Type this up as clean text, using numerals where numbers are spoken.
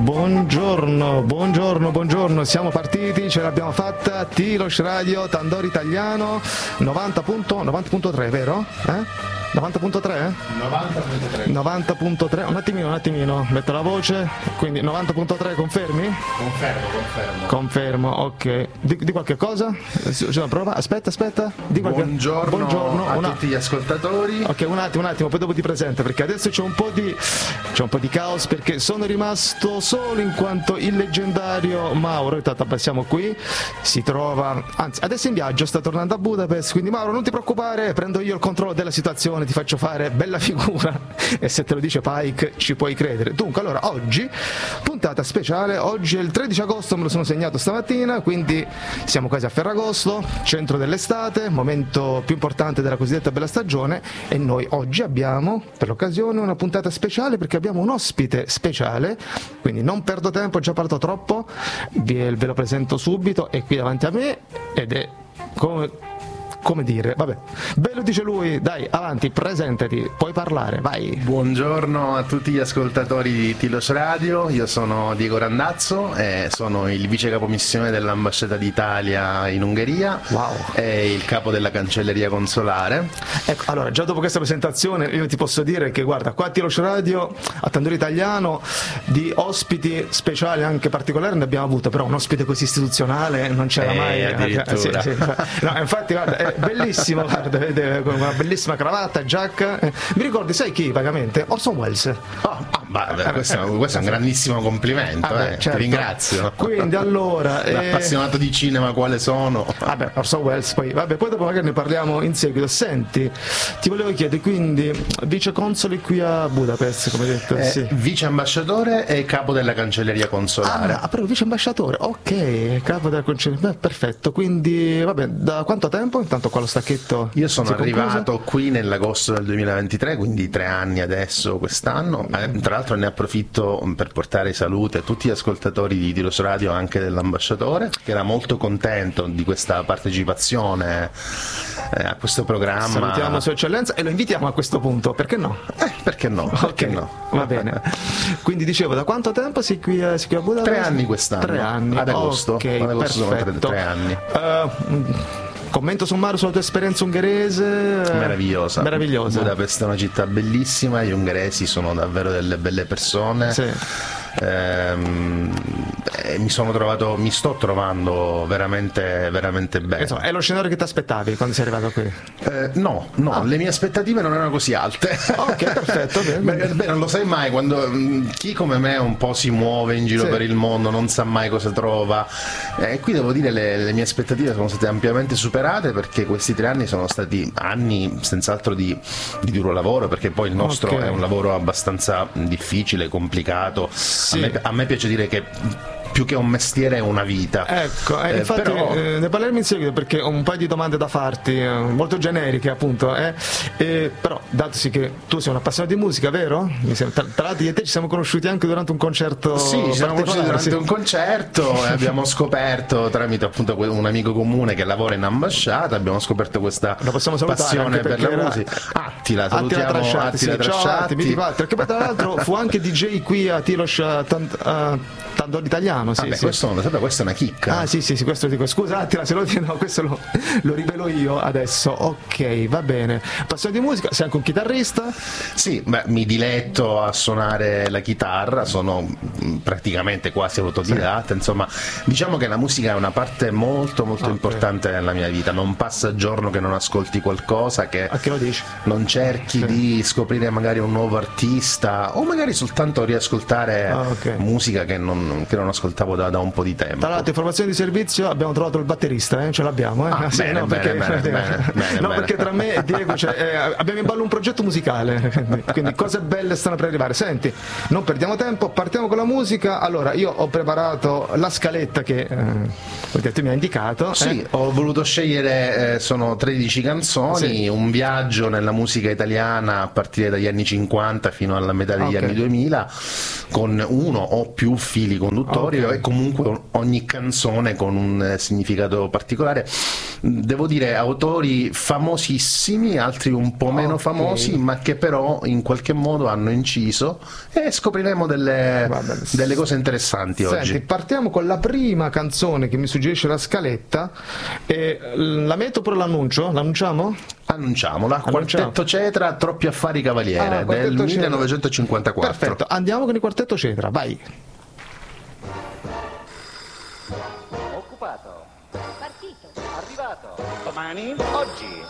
Buongiorno, siamo partiti, ce l'abbiamo fatta, Tilos Radio, Tandori Italiano, 90.3, vero? 90.3? 90.3, un attimino, metto la voce, quindi 90.3 confermi? Confermo, ok. Di qualche cosa? Prova, aspetta, di qualche... Buongiorno a tutti gli ascoltatori. Ok, un attimo, poi dopo ti presento, perché adesso c'è un po' di caos, perché sono rimasto solo in quanto il leggendario Mauro, intanto passiamo qui, si trova, anzi adesso in viaggio, sta tornando a Budapest, quindi Mauro non ti preoccupare, prendo io il controllo della situazione, ti faccio fare bella figura e se te lo dice Pike ci puoi credere. Dunque, allora, oggi puntata speciale, oggi è il 13 agosto, me lo sono segnato stamattina, quindi siamo quasi a Ferragosto, centro dell'estate, momento più importante della cosiddetta bella stagione, e noi oggi abbiamo per l'occasione una puntata speciale perché abbiamo un ospite speciale, quindi non perdo tempo, ho già parlato troppo, ve lo presento subito, è qui davanti a me ed è come dire, vabbè, bello dice lui, dai, avanti, presentati, puoi parlare, vai. Buongiorno a tutti gli ascoltatori di Tilos Radio, io sono Diego Randazzo e sono il vice capomissione dell'Ambasciata d'Italia in Ungheria. Wow. E il capo della cancelleria consolare. Ecco, allora, già dopo questa presentazione io ti posso dire che, guarda, qua a Tilos Radio, a Tandori Italiano, di ospiti speciali anche particolari ne abbiamo avuto, però un ospite così istituzionale non c'era mai. Addirittura. Sì. No, infatti, guarda, bellissimo, guarda, vede, con una bellissima cravatta, giacca. Mi ricordi, sai chi vagamente? Orson Welles. Questo è un grandissimo complimento, certo. Ti ringrazio. Quindi allora, l'appassionato di cinema quale sono? Orson Welles, poi dopo magari ne parliamo in seguito. Senti, ti volevo chiedere, quindi vice console qui a Budapest, come detto, sì. Vice ambasciatore e capo della cancelleria consolare. Però vice ambasciatore, ok, capo della cancelleria, perfetto. Quindi vabbè, da quanto tempo? Intanto qua lo stacchetto. Io sono arrivato qui nell'agosto del 2023, quindi 3 anni adesso quest'anno. Tra l'altro ne approfitto per portare salute a tutti gli ascoltatori di Tilos Radio, anche dell'ambasciatore, che era molto contento di questa partecipazione a questo programma. Salutiamo Sua Eccellenza e lo invitiamo a questo punto, perché no? Perché no? Perché no? Va bene. Quindi dicevo, da quanto tempo sei qui a Budapest? 3 anni quest'anno. 3 anni. Ad agosto. Ok, ad agosto perfetto. Sono 3 anni. Commento sommario sulla tua esperienza ungherese? Meravigliosa. Budapest è una città bellissima, gli ungheresi sono davvero delle belle persone. Sì. Mi sto trovando veramente bene. Insomma, è lo scenario che ti aspettavi quando sei arrivato qui? No, le mie aspettative non erano così alte. Ok, perfetto. Beh, non lo sai mai, quando chi come me un po' si muove in giro per il mondo non sa mai cosa trova. Qui devo dire le mie aspettative sono state ampiamente superate, perché questi 3 anni sono stati anni senz'altro di duro lavoro, perché poi il nostro è un lavoro abbastanza difficile, complicato. Sì. A me piace dire che più che un mestiere è una vita. Ecco, infatti però... ne parleremo in seguito, perché ho un paio di domande da farti, molto generiche appunto, però datosi che tu sei un appassionato di musica, vero? Tra l'altro io e te ci siamo conosciuti anche durante un concerto. Sì, ci siamo conosciuti durante un concerto e abbiamo scoperto tramite appunto un amico comune che lavora in ambasciata, abbiamo scoperto questa passione per la musica. Attila Trasciatti, perché poi tra l'altro fu anche DJ qui a Tilos Tandori Italiano. Questa è una chicca. Sì, questo dico. Scusa Attila, se lo dico, no, questo lo rivelo io adesso. Ok, va bene. Passione di musica, sei anche un chitarrista? Sì, mi diletto a suonare la chitarra, sono praticamente quasi autodidatta, insomma, diciamo che la musica è una parte molto importante nella mia vita, non passa giorno che non ascolti qualcosa, che lo dici? Non cerchi di scoprire magari un nuovo artista o magari soltanto riascoltare musica che non ascoltavo da un po' di tempo. Tra l'altro, informazioni di servizio, abbiamo trovato il batterista, ce l'abbiamo. Perché tra me e Diego abbiamo in ballo un progetto musicale, quindi cose belle stanno per arrivare. Senti, non perdiamo tempo, partiamo con la musica. Allora, io ho preparato la scaletta che tu mi hai indicato. Sì, ho voluto scegliere, sono 13 canzoni, un viaggio nella musica italiana a partire dagli anni 50 fino alla metà degli anni 2000, con uno o più fili conduttori e comunque ogni canzone con un significato particolare. Devo dire autori famosissimi, altri un po' meno famosi, ma che però in qualche modo hanno inciso, e scopriremo delle cose interessanti. Senti, oggi partiamo con la prima canzone che mi suggerisce la scaletta, la metto oppure l'annuncio? L'annunciamo? Annunciamola. Quartetto Cetra, Troppi affari cavaliere, del 1954. Perfetto, andiamo con il Quartetto Cetra, vai. Occupato. Partito. Arrivato. Domani. Oggi.